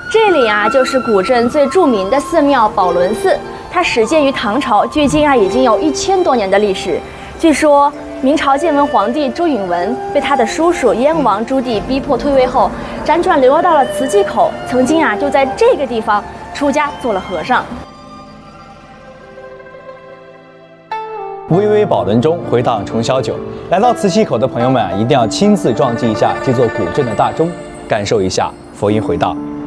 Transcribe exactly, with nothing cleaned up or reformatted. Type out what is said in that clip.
这里啊，就是古镇最著名的寺庙宝轮寺，它始建于唐朝，距今啊已经有一千多年的历史。据说明朝建文皇帝朱允炆被他的叔叔燕王朱棣逼迫退位后，辗转流落到了慈济口，曾经啊就在这个地方出家做了和尚。 巍巍宝轮中回荡重霄九，来到慈溪口的朋友们啊，一定要亲自撞击一下这座古镇的大钟，感受一下佛音回荡。